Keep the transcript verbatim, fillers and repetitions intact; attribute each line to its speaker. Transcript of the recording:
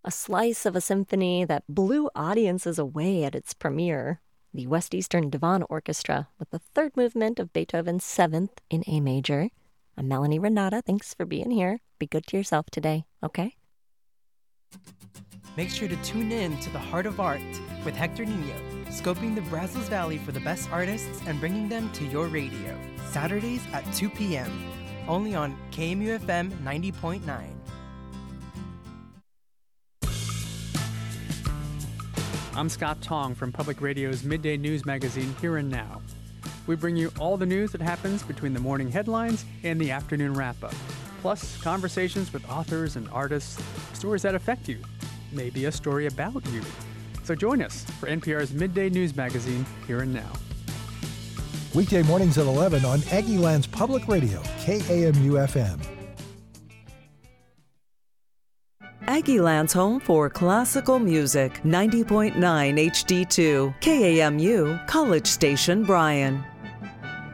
Speaker 1: a slice of a symphony that blew audiences away at its premiere. The West Eastern Divan Orchestra with the third movement of Beethoven's Seventh in A major. I'm Melanie Renata. Thanks for being here. Be good to yourself today, okay?
Speaker 2: Make sure to tune in to The Heart of Art with Hector Nino, scoping the Brazos Valley for the best artists and bringing them to your radio. Saturdays at two p.m. Only on K M U F M ninety point nine.
Speaker 3: I'm Scott Tong from Public Radio's Midday News Magazine, Here and Now. We bring you all the news that happens between the morning headlines and the afternoon wrap-up, plus conversations with authors and artists, stories that affect you, maybe a story about you. So join us for N P R's Midday News Magazine, Here and Now.
Speaker 4: Weekday mornings at eleven on Aggieland's Public Radio, K A M U F M.
Speaker 5: Aggieland's home for classical music, ninety point nine H D two, K A M U, College Station, Bryan.